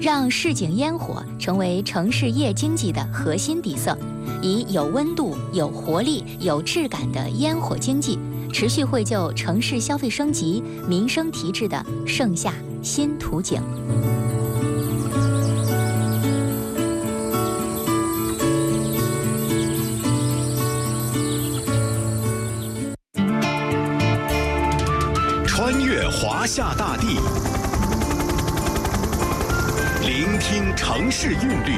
让市井烟火成为城市夜经济的核心底色，以有温度、有活力、有质感的烟火经济，持续绘就城市消费升级、民生提质的盛夏新图景。 穿越华夏大地，聆听城市韵律，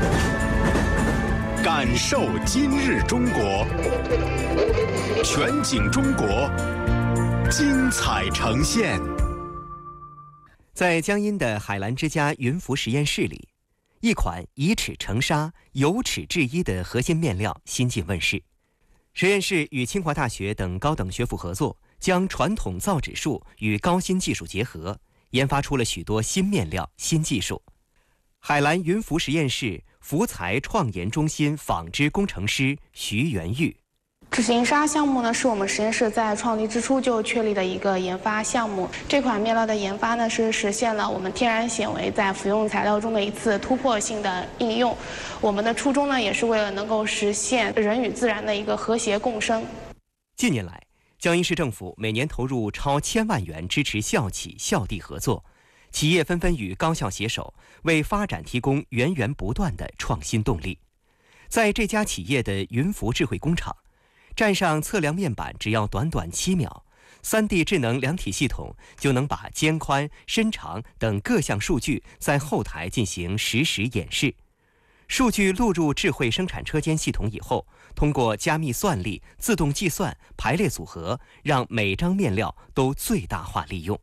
感受今日中国，全景中国，精彩呈现。 在江阴的海澜之家云浮实验室里，一款以齿成砂、有齿制衣的核心面料新近问世。实验室与清华大学等高等学府合作，将传统造纸术与高新技术结合，研发出了许多新面料、新技术。海澜云浮实验室福材创研中心纺织工程师徐元玉。 齿形纱项目呢，是我们实验室在创立之初就确立的一个研发项目。这款面料的研发呢，是实现了我们天然纤维在服用材料中的一次突破性的应用。我们的初衷呢，也是为了能够实现人与自然的一个和谐共生。 近年来，江阴市政府每年投入超1000万元支持校企校地合作，企业纷纷与高校携手，为发展提供源源不断的创新动力。在这家企业的云浮智慧工厂，站上测量面板只要短短7秒，3D 智能量体系统就能把肩宽、身长等各项数据在后台进行实时演示。数据录入智慧生产车间系统以后，通过加密算力、自动计算、排列组合，让每张面料都最大化利用。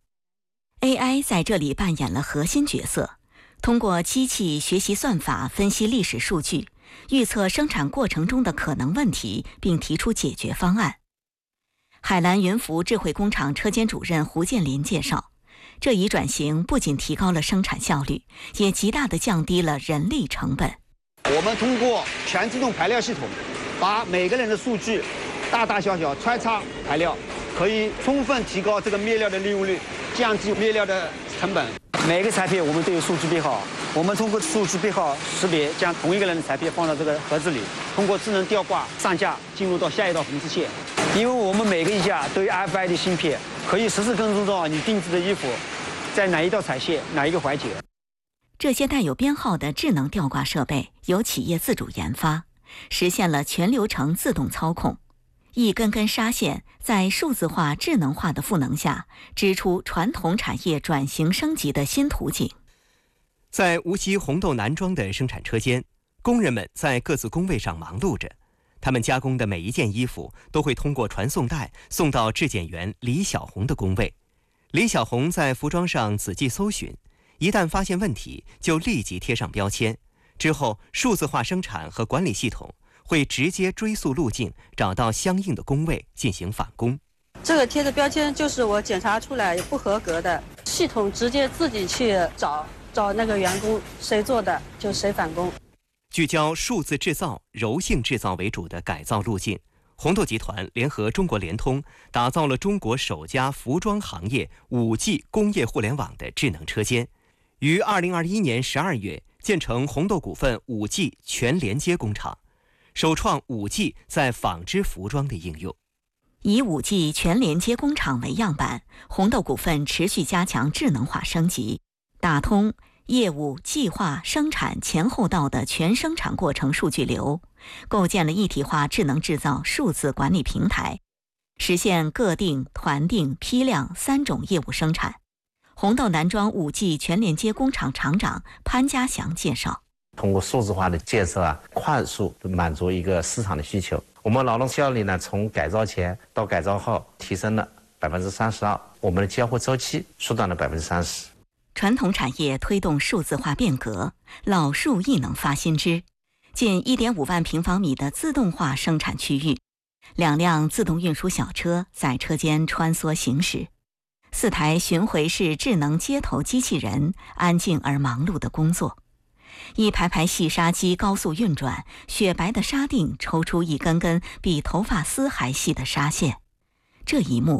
AI 在这里扮演了核心角色，通过机器学习算法分析历史数据，预测生产过程中的可能问题，并提出解决方案。海澜云浮智慧工厂车间主任胡建林介绍，这一转型不仅提高了生产效率，也极大地降低了人力成本。 我们通过全自动排料系统，把每个人的数据大大小小穿插排料，可以充分提高这个面料的利用率，降低面料的成本。每个裁片我们都有数据编号，我们通过数据编号识别，将同一个人的裁片放到这个盒子里，通过智能吊挂上架，进入到下一道缝制线。因为我们每个衣架都有 RFID 芯片，可以实时跟踪到你定制的衣服在哪一道裁线、哪一个环节。 这些带有编号的智能吊挂设备由企业自主研发，实现了全流程自动操控。一根根纱线在数字化、智能化的赋能下，织出传统产业转型升级的新图景。 在无锡红豆男装的生产车间，工人们在各自工位上忙碌着。他们加工的每一件衣服都会通过传送带送到质检员李小红的工位。李小红在服装上仔细搜寻，一旦发现问题，就立即贴上标签。之后，数字化生产和管理系统会直接追溯路径，找到相应的工位进行返工。 这个贴的标签就是我检查出来不合格的，系统直接自己去找那个员工，谁做的就谁返工。 聚焦数字制造、柔性制造为主的改造路径，红豆集团联合中国联通，打造了中国首家服装行业 5G 工业互联网的智能车间，于2021年12月建成红豆股份 5G 全连接工厂，首创 5G 在纺织服装的应用。 以 5G 全连接工厂为样板，红豆股份持续加强智能化升级，打通业务、计划、生产前后道的全生产过程数据流，构建了一体化智能制造数字管理平台，实现个定、团定、批量3种业务生产。红豆男装 5G 全连接工厂厂长潘家祥介绍， 通过数字化的建设快速满足一个市场的需求。我们劳动效率呢，从改造前到改造后提升了32%，我们的交货周期缩短了30%。 传统产业推动数字化变革，老树亦能发新枝。近1.5万平方米的自动化生产区域，2辆自动运输小车在车间穿梭行驶，4台巡回式智能接头机器人安静而忙碌的工作，一排排细纱机高速运转，雪白的纱锭抽出一根根比头发丝还细的纱线。这一幕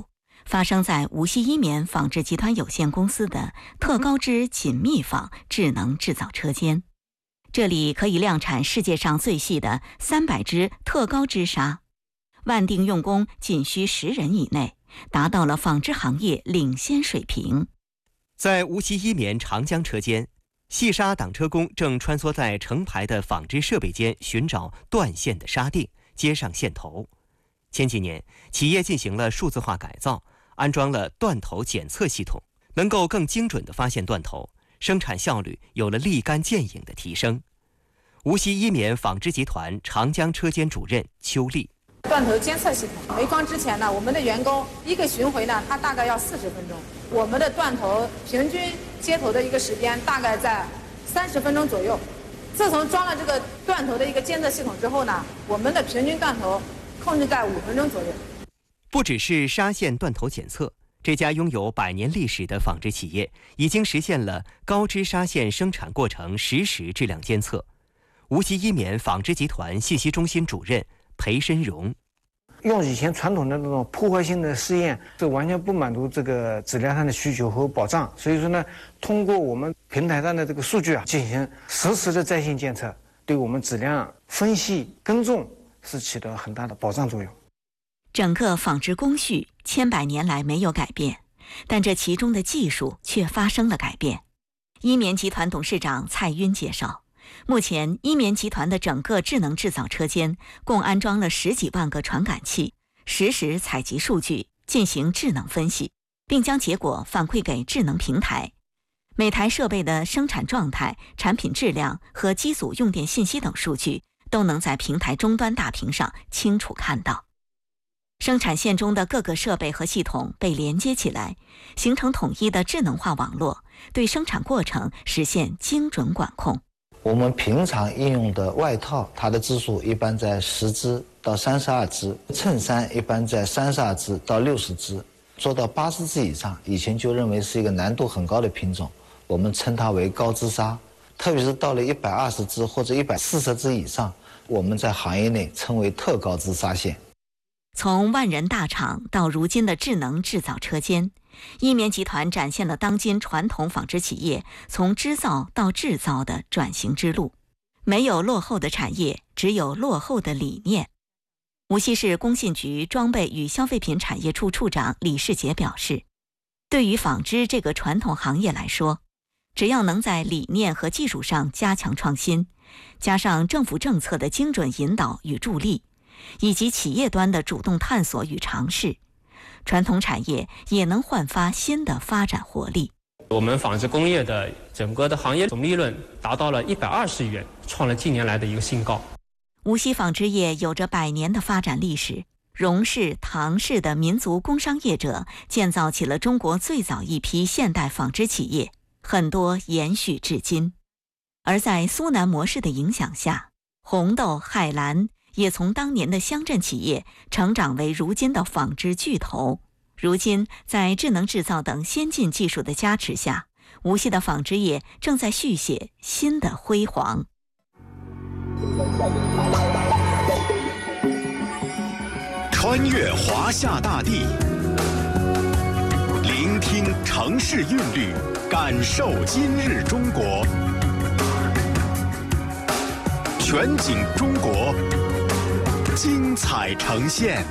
发生在无锡一棉纺织集团有限公司的特高织紧密纺智能制造车间。这里可以量产世界上最细的300支特高织纱，万定用工仅需10人以内，达到了纺织行业领先水平。 在无锡一棉长江车间，细纱挡车工正穿梭在成排的纺织设备间，寻找断线的纱锭，接上线头。前几年，企业进行了数字化改造，安装了断头检测系统，能够更精准地发现断头，生产效率有了立竿见影的提升。无锡一棉纺织集团长江车间主任邱丽： 断头监测系统没装之前呢，我们的员工一个巡回呢，他大概要40分钟。我们的断头平均接头的一个时间大概在30分钟左右。自从装了这个断头的一个监测系统之后呢，我们的平均断头控制在5分钟左右。 不只是纱线断头检测，这家拥有100年历史的纺织企业已经实现了高织纱线生产过程实时质量监测。无锡一棉纺织集团信息中心主任裴申荣： 用以前传统的那种破坏性的试验，这完全不满足这个质量上的需求和保障。所以说呢，通过我们平台上的这个数据进行实时的在线监测，对我们质量分析跟踪是起到很大的保障作用。 整个纺织工序千百年来没有改变，但这其中的技术却发生了改变。一棉集团董事长蔡赟介绍，目前一棉集团的整个智能制造车间共安装了10几万个传感器，实时采集数据，进行智能分析，并将结果反馈给智能平台。每台设备的生产状态、产品质量和机组用电信息等数据都能在平台终端大屏上清楚看到。生产线中的各个设备和系统被连接起来，形成统一的智能化网络，对生产过程实现精准管控。 我们平常应用的外套，它的支数一般在10支到32支，衬衫一般在32支到60支，做到80支以上，以前就认为是一个难度很高的品种，我们称它为高织纱。特别是到了120支或者140支以上，我们在行业内称为特高织纱线。 从万人大厂到如今的智能制造车间，一棉集团展现了当今传统纺织企业从织造到制造的转型之路。没有落后的产业，只有落后的理念。无锡市工信局装备与消费品产业处处长李世杰表示，对于纺织这个传统行业来说，只要能在理念和技术上加强创新，加上政府政策的精准引导与助力，以及企业端的主动探索与尝试，传统产业也能焕发新的发展活力。 我们纺织工业的整个的行业总利润达到了120亿元，创了近年来的一个新高。 无锡纺织业有着100年的发展历史，荣氏、唐氏的民族工商业者建造起了中国最早一批现代纺织企业，很多延续至今。而在苏南模式的影响下，红豆、海蓝也从当年的乡镇企业成长为如今的纺织巨头。如今，在智能制造等先进技术的加持下，无锡的纺织业正在续写新的辉煌。 穿越华夏大地，聆听城市韵律，感受今日中国。全景中国，精彩呈现。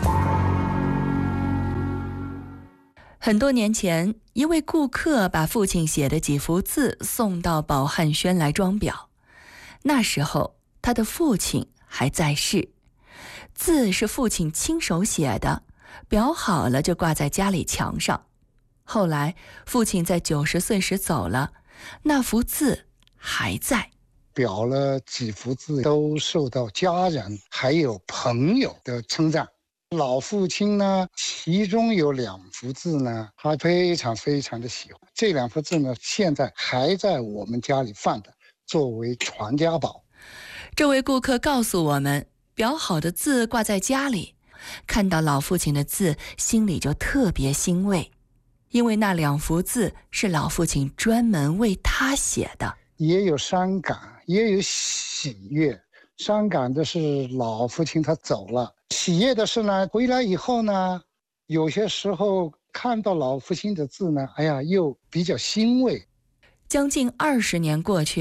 很多年前，一位顾客把父亲写的几幅字送到宝汉轩来装裱。那时候，他的父亲还在世，字是父亲亲手写的，裱好了就挂在家里墙上。后来，父亲在90岁时走了，那幅字还在。 裱了几幅字都受到家人还有朋友的称赞。老父亲呢，其中有2幅字呢，他非常非常的喜欢。这2幅字呢，现在还在我们家里放的，作为传家宝。 这位顾客告诉我们，裱好的字挂在家里，看到老父亲的字，心里就特别欣慰，因为那2幅字是老父亲专门为他写的。 也有伤感，也有喜悦。伤感的是老父亲他走了，喜悦的是呢，回来以后呢，有些时候看到老父亲的字呢，哎呀，又比较欣慰。 将近20年过去